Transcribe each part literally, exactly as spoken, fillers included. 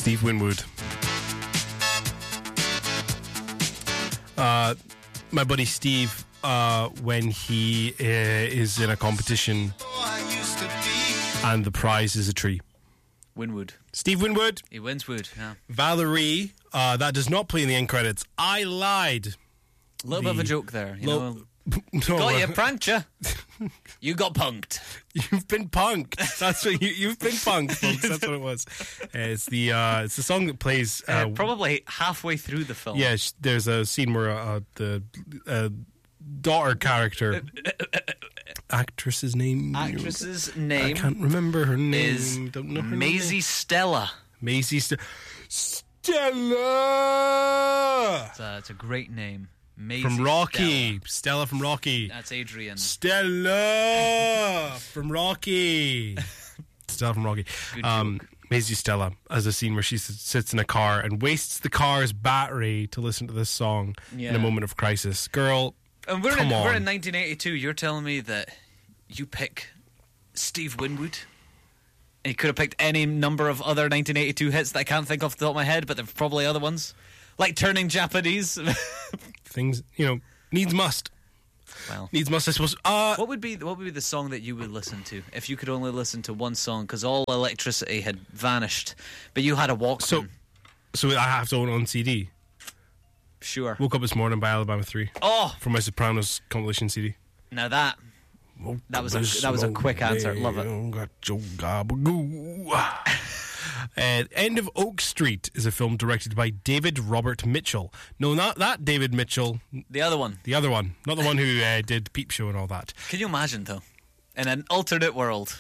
Steve Winwood. Uh, my buddy Steve, uh, when he uh, is in a competition and the prize is a tree. Winwood. Steve Winwood. He wins wood, yeah. Valerie, uh, that does not play in the end credits. I lied. A little The bit of a joke there, you lo- know. No, Got you, uh, pranked you. You got punked. You've been punked. That's what you, you've been punked, folks. That's what it was. Uh, it's the uh, it's the song that plays uh, Uh, probably halfway through the film. Yeah, sh- there's a scene where uh, the uh, daughter character, actress's name, Actress's I name can't remember her name. is Don't know her Maisie name. Stella. Maisie St- Stella It's a, it's a great name. Maisie from Rocky. Stella. Stella from Rocky. That's Adrian. Stella from Rocky. Stella from Rocky. Good Um, joke. Maisie Stella has a scene where she s- sits in a car and wastes the car's battery to listen to this song in Yeah. a moment of crisis. Girl, And we're come in, we're on. in nineteen eighty-two. You're telling me that you pick Steve Winwood? And he could have picked any number of other nineteen eighty-two hits that I can't think off the top of my head, but there are probably other ones. Like Turning Japanese. things, you know, needs must. Well, Needs must, I suppose. Uh, what would be what would be the song that you would listen to if you could only listen to one song because all electricity had vanished, but you had a Walkman? so, so I have to own it on C D. Sure. Woke Up This Morning by Alabama three Oh, from my Sopranos compilation C D. now that Woke That was up a- this that was a quick answer. Love it. morning, got your gabagoo. Uh, End of Oak Street is a film directed by David Robert Mitchell. No, not that David Mitchell. the other one. The other one. Not the one who uh, did Peep Show and all that. Can you imagine though, in an alternate world,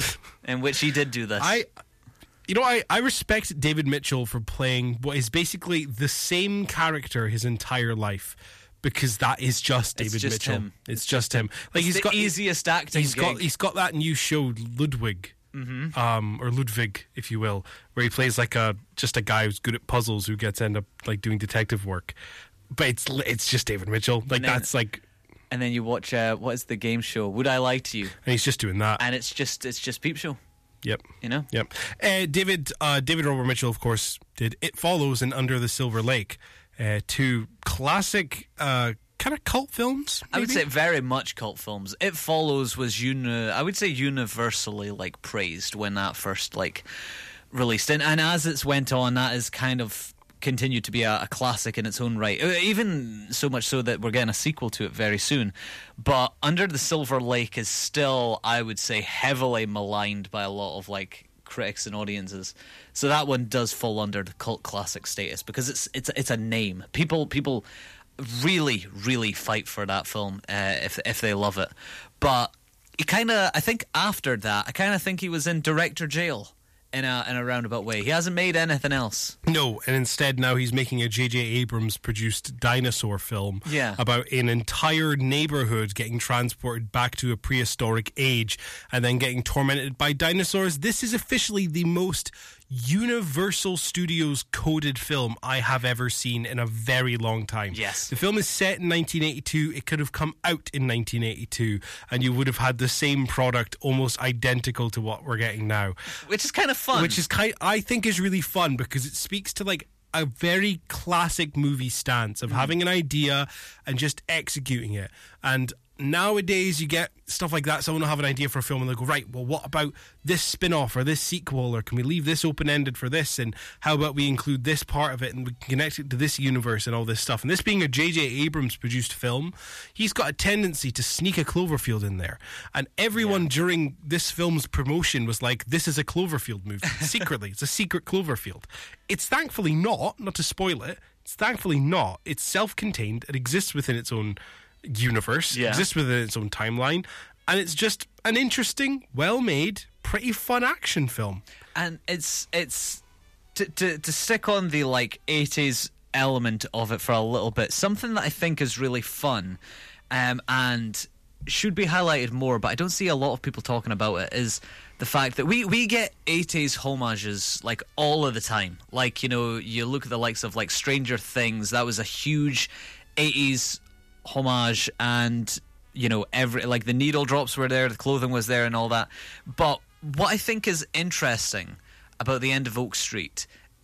in which he did do this? I, you know, I, I respect David Mitchell for playing what is basically the same character his entire life. Because that is just It's David just Mitchell. him. It's just him. Like It's he's the got easiest acting He's got gig. he's got that new show Ludwig, Mm-hmm. um, or Ludwig, if you will, where he plays like a just a guy who's good at puzzles who gets end up like doing detective work. But it's it's just David Mitchell. Like And then- that's like, And then you watch uh, what is the game show? Would I Lie to You? and he's just doing that. And it's just it's just Peep Show. Yep. You know. Yep. Uh, David uh, David Robert Mitchell, of course, did It Follows and Under the Silver Lake, uh, two classic uh, kind of cult films. I would maybe? say very much cult films. It Follows was uni- I would say universally like praised when that first like released, and and as it's went on, that has kind of continued to be a, a classic in its own right. Uh, Even so much so that we're getting a sequel to it very soon. But Under the Silver Lake is still, I would say, heavily maligned by a lot of like critics and audiences. So that one does fall under the cult classic status because it's it's it's a name. People people. really, really fight for that film uh, if if they love it. But he kind of, I think after that, I kind of think he was in director jail in a in a roundabout way. He hasn't made anything else. No, and instead now he's making a J J Abrams produced dinosaur film Yeah. about an entire neighborhood getting transported back to a prehistoric age and then getting tormented by dinosaurs. This is officially the most Universal Studios coded film I have ever seen in a very long time. Yes. The film is set in nineteen eighty-two. It could have come out in nineteen eighty-two and you would have had the same product almost identical to what we're getting now. Which is kind of fun. Which is kind, I think, is really fun because it speaks to like a very classic movie stance of having an idea and just executing it. And nowadays you get stuff like that. Someone will have an idea for a film and they'll go, right, well, what about this spin-off or this sequel, or can we leave this open-ended for this, and how about we include this part of it and we can connect it to this universe and all this stuff. And this being a J J Abrams produced film, he's got a tendency to sneak a Cloverfield in there, and everyone Yeah. during this film's promotion was like, this is a Cloverfield movie. Secretly, it's a secret Cloverfield. It's thankfully not, not to spoil it, it's thankfully not. It's self-contained, it exists within its own universe, Yeah. exists within its own timeline, and it's just an interesting, well-made, pretty fun action film. and it's it's to to to stick on the like eighties element of it for a little bit. Something that I think is really fun, um, and should be highlighted more, but I don't see a lot of people talking about it, is the fact that we, we get eighties homages like all of the time. Like, you know, you look at the likes of like Stranger Things, that was a huge eighties homage, and you know, every like the needle drops were there, the clothing was there and all that. But what I think is interesting about The End of Oak Street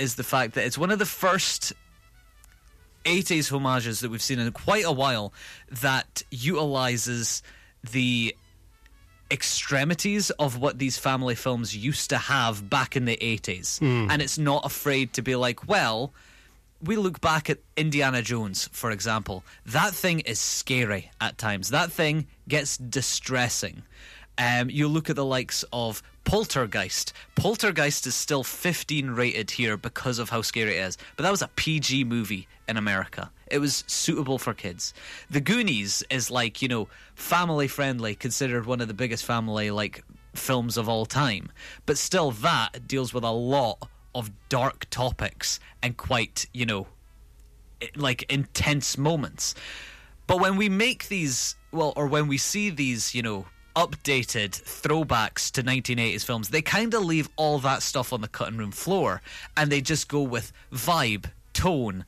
is the fact that it's one of the first eighties homages that we've seen in quite a while that utilizes the extremities of what these family films used to have back in the eighties. Mm. And it's not afraid to be like, well, we look back at Indiana Jones, for example. That thing is scary at times. That thing gets distressing. Um, you look at the likes of Poltergeist. Poltergeist is still fifteen rated here because of how scary it is. But that was a P G movie in America. It was suitable for kids. The Goonies is like, you know, family friendly, considered one of the biggest family like films of all time. But still, that deals with a lot of dark topics and quite, you know, like intense moments. But when we make these, well, or when we see these, you know, updated throwbacks to nineteen eighties films, they kind of leave all that stuff on the cutting room floor and they just go with vibe, tone,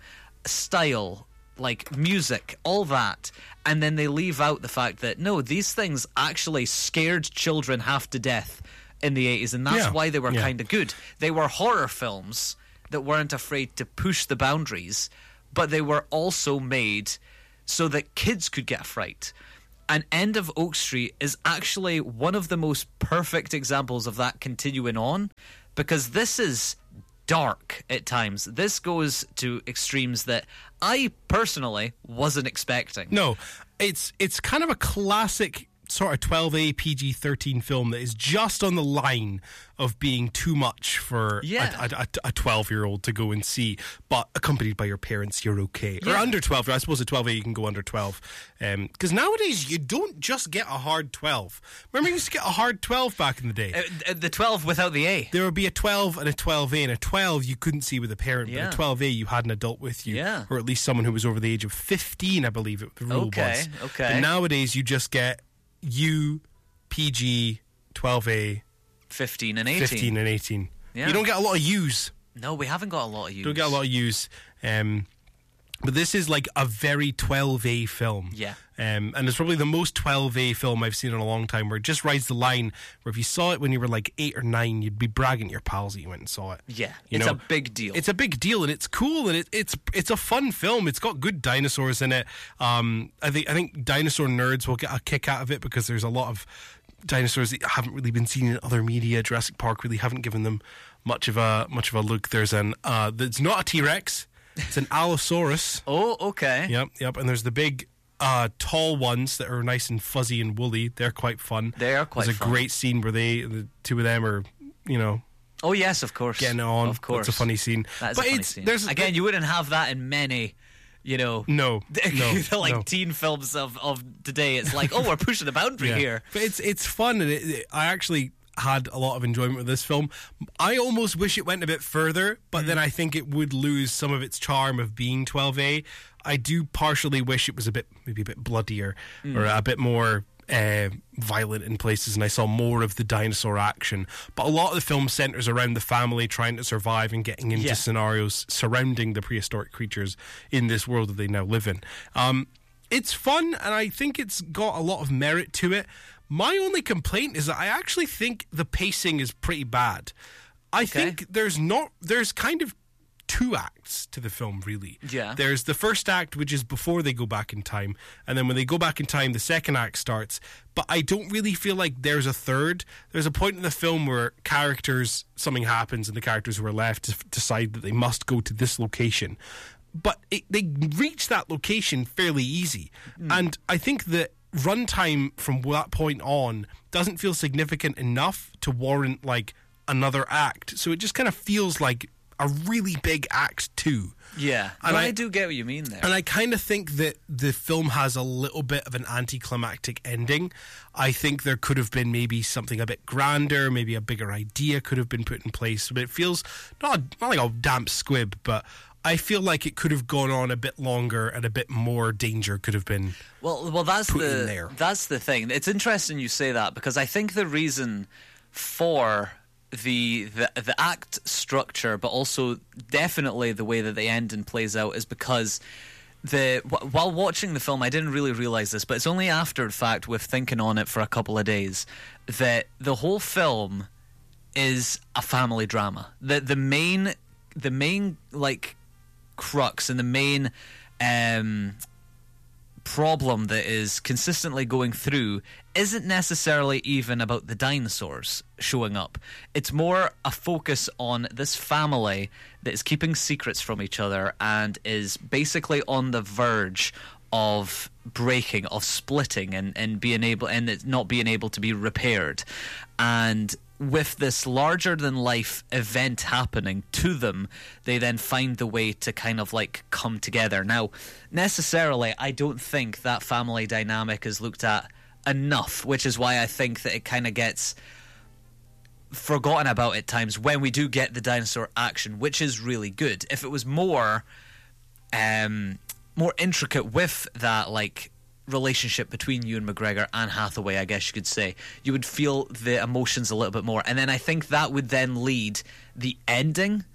style, like music, all that, and then they leave out the fact that no, these things actually scared children half to death in the eighties, and that's yeah. why they were yeah. kind of good. They were horror films that weren't afraid to push the boundaries, but they were also made so that kids could get a fright. And End of Oak Street is actually one of the most perfect examples of that continuing on, because this is dark at times. This goes to extremes that I personally wasn't expecting. No, it's it's kind of a classic sort of twelve A P G thirteen film that is just on the line of being too much for yeah. a, a, a twelve-year-old to go and see, but accompanied by your parents, you're okay. Yeah. Or under twelve. I suppose at twelve A you can go under twelve. Because um, nowadays you don't just get a hard twelve. Remember you used to get a hard twelve back in the day? Uh, the twelve without the A. There would be a twelve and a twelve A, and a twelve you couldn't see with a parent, yeah. but a twelve A you had an adult with you. Yeah. Or at least someone who was over the age of fifteen, I believe it, the rule okay, was. Okay, But nowadays you just get U, P G, twelve A, fifteen and eighteen. fifteen and eighteen. Yeah. You don't get a lot of U's. No, we haven't got a lot of U's. You don't get a lot of U's. Um, but this is like a very twelve A film. Yeah. Um, and it's probably the most twelve A film I've seen in a long time, where it just rides the line where if you saw it when you were like eight or nine, you'd be bragging to your pals that you went and saw it. Yeah, you it's know? a big deal. It's a big deal, and it's cool, and it, it's it's a fun film. It's got good dinosaurs in it. Um, I think I think dinosaur nerds will get a kick out of it because there's a lot of dinosaurs that haven't really been seen in other media. Jurassic Park really haven't given them much of a much of a look. There's an uh, it's not a T-Rex. It's an Allosaurus. Oh, okay. Yep, yep. And there's the big, uh, tall ones that are nice and fuzzy and woolly. They're quite fun. They are quite There's a fun. great scene where they, the two of them are, you know, Oh, yes, of course. getting on. Of course. It's a funny scene. That is but a funny it's, scene. There's, Again, you wouldn't have that in many, you know, no, no, like no. teen films of, of today. It's like, oh, we're pushing the boundary Yeah. here. But it's it's fun, and it, it, I actually had a lot of enjoyment with this film. I almost wish it went a bit further, but mm. then I think it would lose some of its charm of being twelve A. I do partially wish it was a bit, maybe a bit bloodier mm. or a bit more uh, violent in places, and I saw more of the dinosaur action. But a lot of the film centers around the family trying to survive and getting into yeah. scenarios surrounding the prehistoric creatures in this world that they now live in. Um, it's fun, and I think it's got a lot of merit to it. My only complaint is that I actually think the pacing is pretty bad. I Okay. think there's not, there's kind of two acts to the film, really. Yeah. There's the first act, which is before they go back in time, and then when they go back in time, the second act starts. But I don't really feel like there's a third. There's a point in the film where characters, something happens, and the characters who are left f- decide that they must go to this location. But it, they reach that location fairly easy. Mm. And I think that runtime from that point on doesn't feel significant enough to warrant like another act. So it just kind of feels like a really big act two. Yeah, and no, I, I do get what you mean there. And I kind of think that the film has a little bit of an anticlimactic ending. I think there could have been maybe something a bit grander, maybe a bigger idea could have been put in place. But it feels not, not like a damp squib, but I feel like it could have gone on a bit longer and a bit more danger could have been well, well, that's put the in there. That's the thing. It's interesting you say that, because I think the reason for the the the act structure, but also definitely the way that the ending plays out, is because the w- while watching the film, I didn't really realize this, but it's only after the fact, with thinking on it for a couple of days, that the whole film is a family drama. The the main the main like crux and the main um, problem that is consistently going through isn't necessarily even about the dinosaurs showing up. It's more a focus on this family that is keeping secrets from each other and is basically on the verge of breaking, of splitting, and, and being able and it not being able to be repaired. And with this larger than life event happening to them, they then find the way to kind of like come together. Now, necessarily, I don't think that family dynamic is looked at enough, which is why I think that it kind of gets forgotten about at times when we do get the dinosaur action, which is really good. If it was more um more intricate with that like relationship between Ewan McGregor and Hathaway, I guess you could say, you would feel the emotions a little bit more. And then I think that would then lead the ending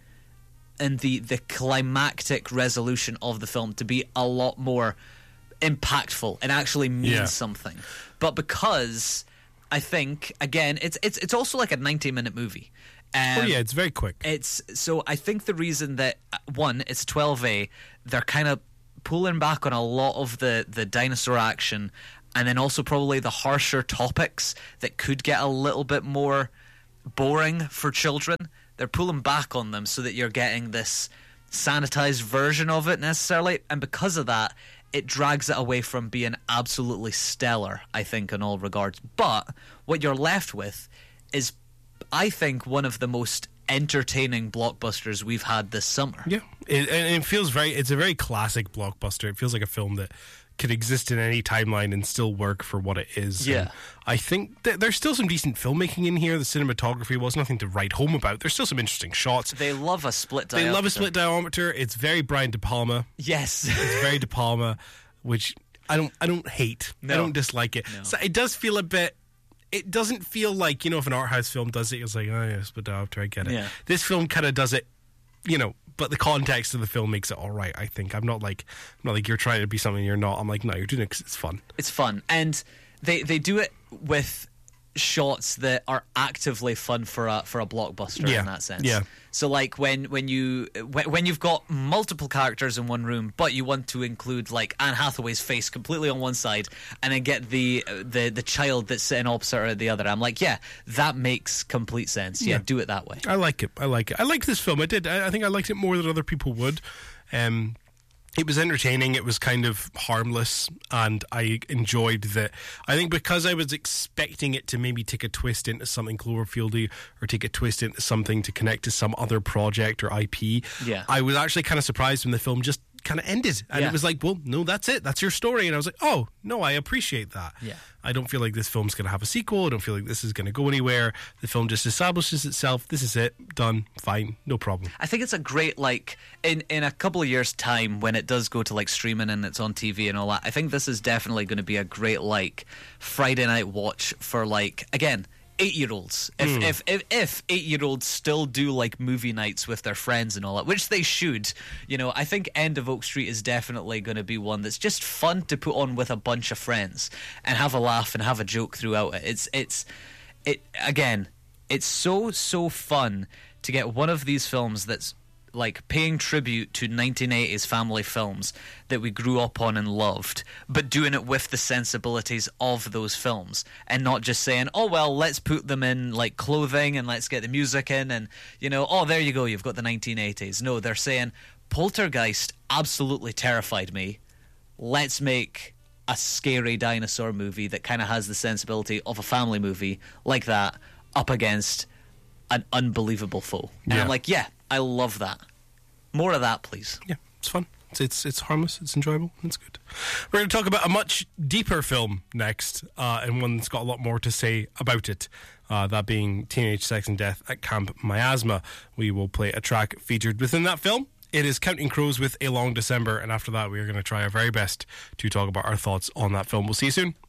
and the the climactic resolution of the film to be a lot more impactful and actually mean Yeah. something. But because I think again it's it's it's also like a ninety minute movie. Um, oh yeah, it's very quick. It's so I think the reason that uh, one, it's twelve A, they're kind of pulling back on a lot of the the dinosaur action, and then also probably the harsher topics that could get a little bit more boring for children. They're pulling back on them so that you're getting this sanitized version of it necessarily, and because of that, it drags it away from being absolutely stellar, I think, in all regards. But what you're left with is, I think, one of the most entertaining blockbusters we've had this summer. Yeah, it, and it feels very. It's a very classic blockbuster. It feels like a film that could exist in any timeline and still work for what it is. Yeah. And I think that there's still some decent filmmaking in here. The cinematography was nothing to write home about. There's still some interesting shots. They love a split diopter. They love a split diopter. It's very Brian De Palma. Yes. It's very De Palma, which I don't. I don't hate. No. I don't dislike it. No. So it does feel a bit. It doesn't feel like, you know, if an art house film does it, it's like, oh yeah, split diopter. I get it. Yeah. This film kind of does it, you know. But the context of the film makes it all right, I think. I'm not like I'm not like you're trying to be something you're not. I'm like, no, you're doing it because it's fun. It's fun. And they, they do it with shots that are actively fun for a for a blockbuster Yeah. in that sense. Yeah. So like when when you when, when you've got multiple characters in one room, but you want to include like Anne Hathaway's face completely on one side, and then get the the the child that's sitting opposite her at the other. I'm like, yeah, that makes complete sense. Yeah, Yeah. do it that way. I like it. I like it. I like this film. I did. I, I think I liked it more than other people would. Um, it was entertaining. It was kind of harmless, and I enjoyed that. I think because I was expecting it to maybe take a twist into something Cloverfieldy or take a twist into something to connect to some other project or I P. Yeah. I was actually kind of surprised when the film just kind of ended, and Yeah. it was like, well, no, that's it. That's your story. And I was like, oh no, I appreciate that. Yeah. I don't feel like this film's going to have a sequel. I don't feel like this is going to go anywhere. The film just establishes itself. This is it. Done. Fine. No problem. I think it's a great, like, in, in a couple of years' time when it does go to, like, streaming and it's on T V and all that, I think this is definitely going to be a great, like, Friday night watch for, like, again, eight-year-olds. If, Mm. if, if, if eight-year-olds still do, like, movie nights with their friends and all that, which they should, you know, I think End of Oak Street is definitely going to be one that's just fun to put on with a bunch of friends and have a laugh and have a joke throughout it. It's, it's, it, again, it's so, so fun to get one of these films that's like paying tribute to nineteen eighties family films that we grew up on and loved, but doing it with the sensibilities of those films and not just saying, oh well, let's put them in like clothing and let's get the music in and, you know, oh there you go, you've got the nineteen eighties. No, they're saying Poltergeist absolutely terrified me. Let's make a scary dinosaur movie that kind of has the sensibility of a family movie like that up against an unbelievable foe. And Yeah. I'm like, yeah, I love that. More of that, please. Yeah, it's fun. It's it's, it's harmless. It's enjoyable. It's good. We're going to talk about a much deeper film next, uh, and one that's got a lot more to say about it. Uh, that being Teenage Sex and Death at Camp Miasma. We will play a track featured within that film. It is Counting Crows with A Long December, and after that we are going to try our very best to talk about our thoughts on that film. We'll see you soon.